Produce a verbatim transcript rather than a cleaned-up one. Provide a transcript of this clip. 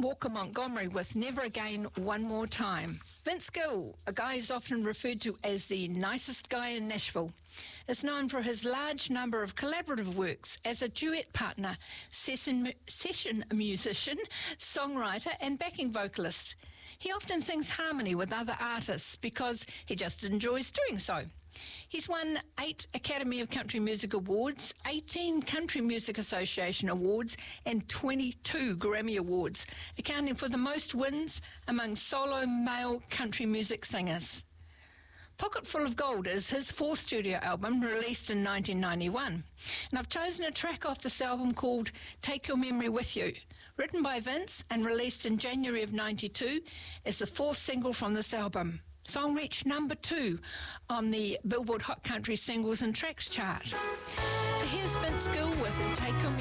Walker Montgomery with Never Again, One More Time. Vince Gill, a guy who's often referred to as the nicest guy in Nashville, is known for his large number of collaborative works as a duet partner, session, session musician, songwriter and backing vocalist. He often sings harmony with other artists because he just enjoys doing so. He's won eight Academy of Country Music Awards, eighteen Country Music Association Awards and twenty-two Grammy Awards, accounting for the most wins among solo male country music singers. Pocketful of Gold is his fourth studio album, released in nineteen ninety-one. And I've chosen a track off this album called Take Your Memory With You. Written by Vince and released in January of ninety-two, is the fourth single from this album. Song reached number two on the Billboard Hot Country Singles and Tracks chart. So here's Vince Gill with Take Your Memory.